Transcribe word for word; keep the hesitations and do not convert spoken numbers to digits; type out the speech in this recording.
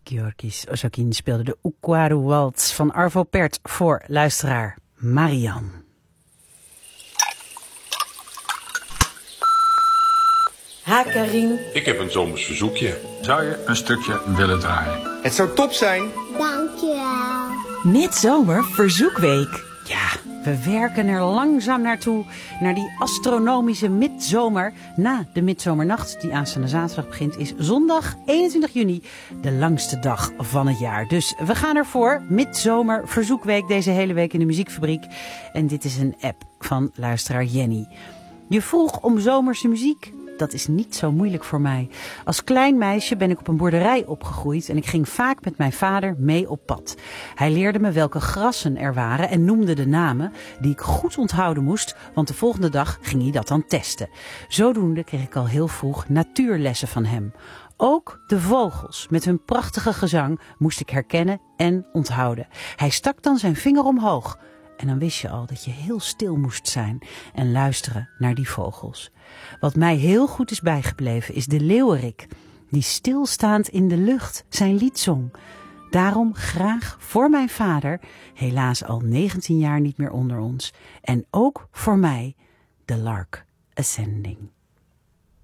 Georgis Ozakin speelde de Ukwaru Waltz van Arvo Pärt voor luisteraar Marian. Ha, Karin. Ik heb een zomers verzoekje. Zou je een stukje willen draaien? Het zou top zijn. Dankjewel. Midzomer Verzoekweek. Ja, we werken er langzaam naartoe, naar die astronomische midzomer. Na de midzomernacht, die aanstaande zaterdag begint, is zondag eenentwintig juni de langste dag van het jaar. Dus we gaan ervoor. Midzomer Verzoekweek deze hele week in de Muziekfabriek. En dit is een app van luisteraar Jenny. Je vroeg om zomerse muziek. Dat is niet zo moeilijk voor mij. Als klein meisje ben ik op een boerderij opgegroeid en ik ging vaak met mijn vader mee op pad. Hij leerde me welke grassen er waren en noemde de namen die ik goed onthouden moest, want de volgende dag ging hij dat dan testen. Zodoende kreeg ik al heel vroeg natuurlessen van hem. Ook de vogels met hun prachtige gezang moest ik herkennen en onthouden. Hij stak dan zijn vinger omhoog. En dan wist je al dat je heel stil moest zijn en luisteren naar die vogels. Wat mij heel goed is bijgebleven is de leeuwerik, die stilstaand in de lucht zijn lied zong. Daarom graag voor mijn vader, helaas al negentien jaar niet meer onder ons. En ook voor mij, de lark ascending.